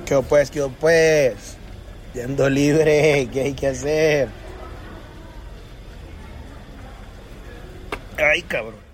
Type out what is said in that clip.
qué pues? Yendo libre, ¿qué hay que hacer? Ay, cabrón.